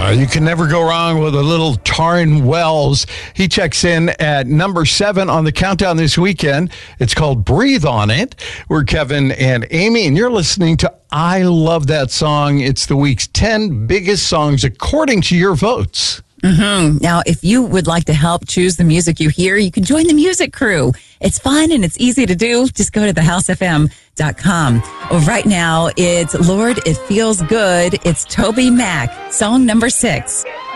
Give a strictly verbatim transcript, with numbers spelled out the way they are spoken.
Uh, you can never go wrong with a little Taryn Wells. He checks in at number seven on the countdown this weekend. It's called Breathe On It. We're Kevin and Amy, and you're listening to I Love That Song. It's the week's ten biggest songs according to your votes. Mm-hmm. Now, if you would like to help choose the music you hear, you can join the music crew. It's fun and it's easy to do. Just go to the house f m dot com. Well, right now, it's Lord, It Feels Good. It's Toby Mac, song number six.